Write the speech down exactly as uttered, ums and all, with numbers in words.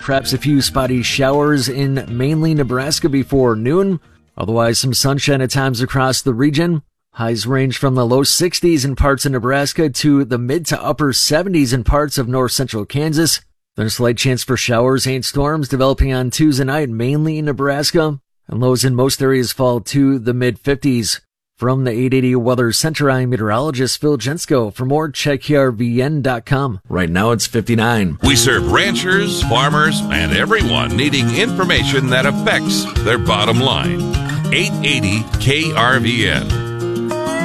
perhaps a few spotty showers in mainly Nebraska before noon. Otherwise, some sunshine at times across the region. Highs range from the low sixties in parts of Nebraska to the mid to upper seventies in parts of north central Kansas. Then a slight chance for showers and storms developing on Tuesday night, mainly in Nebraska. And lows in most areas fall to the mid fifties. From the eight eighty Weather Center, I'm meteorologist Phil Jensko. For more, check K R V N dot com. Right now it's fifty-nine. We serve ranchers, farmers, and everyone needing information that affects their bottom line. eight eighty K R V N.